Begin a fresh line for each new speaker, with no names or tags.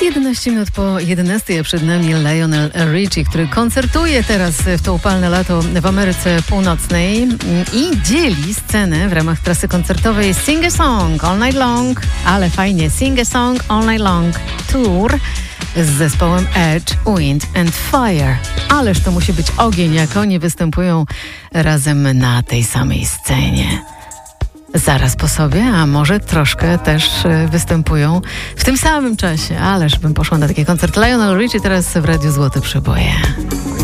11 minut po 11, a przed nami Lionel Richie, który koncertuje teraz w to upalne lato w Ameryce Północnej i dzieli scenę w ramach trasy koncertowej Sing a Song All Night Long, ale fajnie, Sing a Song All Night Long Tour z zespołem Edge, Wind and Fire. Ależ to musi być ogień, jak oni występują razem na tej samej scenie. Zaraz po sobie, a może troszkę też występują w tym samym czasie. Ależ bym poszła na taki koncert. Lionel Richie teraz w Radiu Złote Przeboje.